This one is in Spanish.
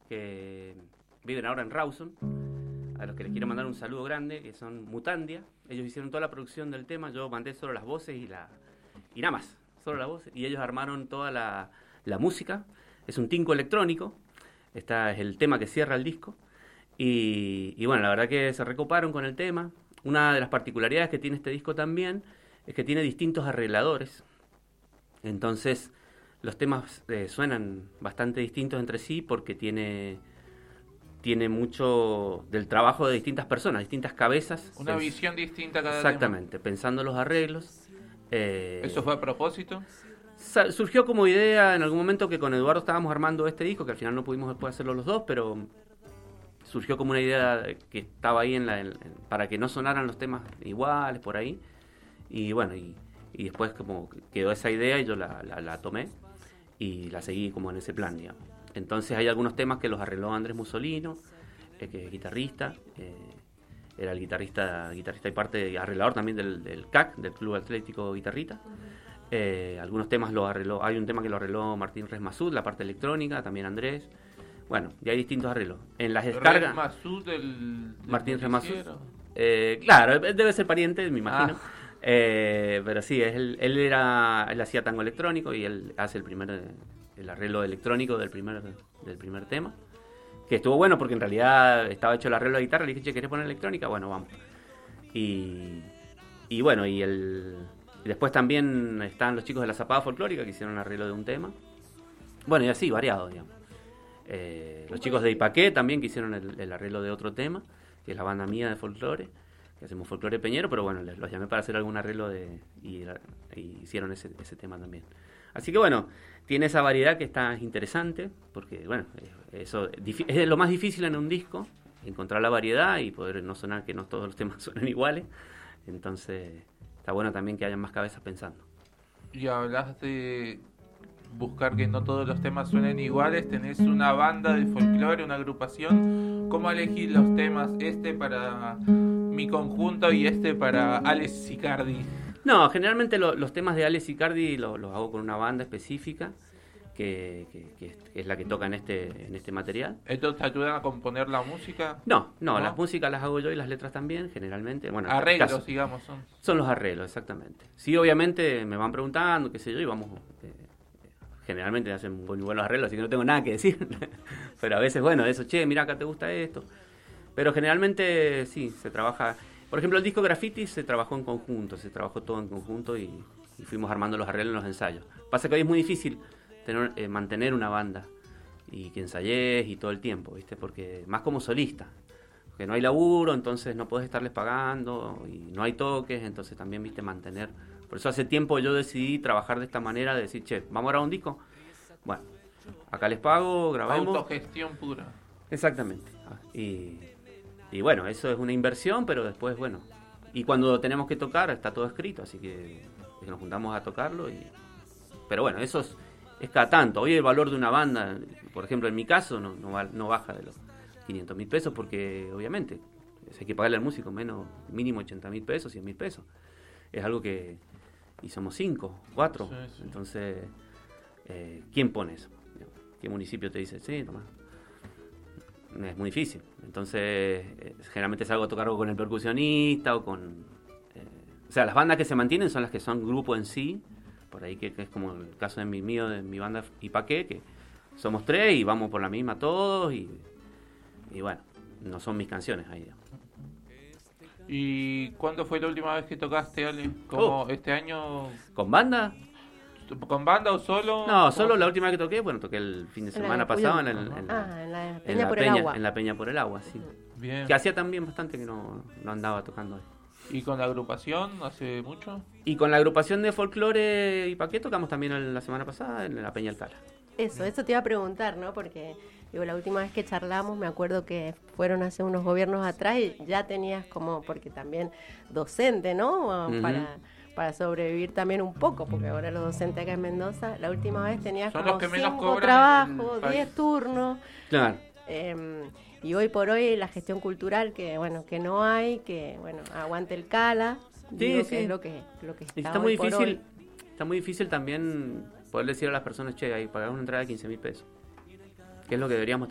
que viven ahora en Rawson, a los que les quiero mandar un saludo grande, que son Mutandia. Ellos hicieron toda la producción del tema, yo mandé solo las voces y nada más, solo la voz, y ellos armaron toda la música. Es un tinco electrónico, este es el tema que cierra el disco, y bueno, la verdad que se recoparon con el tema. Una de las particularidades que tiene este disco también es que tiene distintos arregladores, entonces los temas suenan bastante distintos entre sí porque tiene mucho del trabajo de distintas personas, distintas cabezas. Una visión distinta cada exactamente, tema. Pensando los arreglos. ¿Eso fue a propósito? Surgió como idea en algún momento que con Eduardo estábamos armando este disco, que al final no pudimos después hacerlo los dos, pero surgió como una idea que estaba ahí para que no sonaran los temas iguales por ahí. Y bueno, y después como quedó esa idea y yo la tomé y la seguí como en ese plan, digamos. Entonces hay algunos temas que los arregló Andrés Mussolino, que es guitarrista, era el guitarrista y parte arreglador también del CAC, del Club Atlético Guitarrita. Algunos temas lo arregló, hay un tema que lo arregló Martín Resmasud, la parte electrónica, también Andrés. Bueno, y hay distintos arreglos. En las descargas... Resmasud del Martín Resmasud. Claro, debe ser pariente, me imagino. Pero sí, él hacía tango electrónico y él hace el arreglo electrónico del primer tema, que estuvo bueno porque en realidad estaba hecho el arreglo de guitarra. Le dije, che, ¿querés poner electrónica? Bueno, vamos. Y bueno, y después también están los chicos de la Zapada Folclórica que hicieron un arreglo de un tema. Bueno, y así, variado, digamos. Los chicos de Ipaqué también que hicieron el arreglo de otro tema, que es la banda mía de folclore, que hacemos folclore peñero, pero bueno, los llamé para hacer algún arreglo y hicieron ese tema también. Así que bueno, tiene esa variedad que está interesante, porque bueno, eso es lo más difícil en un disco, encontrar la variedad y poder no sonar que no todos los temas suenen iguales. Entonces está bueno también que haya más cabezas pensando. Y hablas de buscar que no todos los temas suenen iguales. Tenés una banda de folclore, una agrupación. ¿Cómo elegís los temas? Este para mi conjunto y este para Alex Sicardi. No, generalmente los temas de Alex Sicardi los hago con una banda específica que es la que toca en este material. ¿Entonces te ayudan a componer la música? No, las músicas las hago yo y las letras también, generalmente. Bueno, arreglos, digamos, son los arreglos, exactamente. Sí, obviamente me van preguntando, qué sé yo, y vamos... generalmente hacen muy buenos arreglos, así que no tengo nada que decir. Pero a veces, bueno, eso, che, mira, acá te gusta esto. Pero generalmente sí, se trabaja... Por ejemplo, el disco Graffiti se trabajó en conjunto, se trabajó todo en conjunto y fuimos armando los arreglos en los ensayos. Pasa que hoy es muy difícil mantener una banda y que ensayes y todo el tiempo, ¿viste? Porque más como solista, porque no hay laburo, entonces no podés estarles pagando y no hay toques, entonces también, ¿viste? Mantener. Por eso hace tiempo yo decidí trabajar de esta manera, de decir, che, ¿vamos a grabar un disco? Bueno, acá les pago, grabemos. Autogestión pura. Exactamente. Y bueno, eso es una inversión, pero después, bueno. Y cuando tenemos que tocar, está todo escrito, así que nos juntamos a tocarlo. Pero bueno, eso es cada tanto. Hoy el valor de una banda, por ejemplo, en mi caso, no baja de los 500 mil pesos, porque obviamente hay que pagarle al músico mínimo 80 mil pesos, 100 mil pesos. Es algo que... Y somos 5, 4. Sí. Entonces, ¿quién pone eso? ¿Qué municipio te dice? Sí, nomás. Es muy difícil. Entonces, generalmente salgo a tocar con el percusionista o con... o sea, las bandas que se mantienen son las que son grupo en sí, por ahí que es como el caso de mi banda Ipaqué, que somos 3 y vamos por la misma todos y bueno, no son mis canciones ahí. ¿Y cuándo fue la última vez que tocaste, Ale? ¿Como este año? ¿Con banda? ¿Con banda o solo? No, solo la última vez que toqué, toqué el fin de semana pasado en la Peña por el Agua, sí. Bien. Que hacía también bastante que no andaba tocando ahí. ¿Y con la agrupación hace mucho? Y con la agrupación de folclore Ipaqué tocamos también la semana pasada en la Peña Alcalá. Eso te iba a preguntar, ¿no? Porque la última vez que charlamos me acuerdo que fueron hace unos gobiernos atrás y ya tenías porque también docente, ¿no? Para sobrevivir también un poco, porque ahora los docentes acá en Mendoza, la última vez tenías son como los que menos 5 cobran trabajos, 10 turnos. Claro. Y hoy por hoy la gestión cultural que no hay, que aguante el cala, sí. Que es lo que está muy difícil. Está muy difícil también poder decir a las personas, che, hay que pagar una entrada de 15 mil pesos, que es lo que deberíamos